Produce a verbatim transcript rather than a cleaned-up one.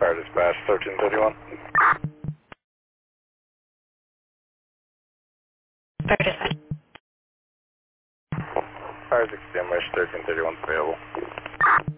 Fire Dispatch, thirteen thirty-one. Fire Dispatch. Fire extinguished, thirteen thirty-one available.